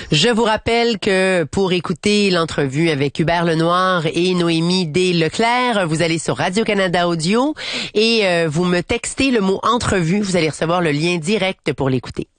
Je vous rappelle que pour écouter l'entrevue avec Hubert Lenoir et Noémie Desleclerc, vous allez sur Radio-Canada Audio et vous me textez le mot entrevue. Vous allez recevoir le lien direct pour l'écouter.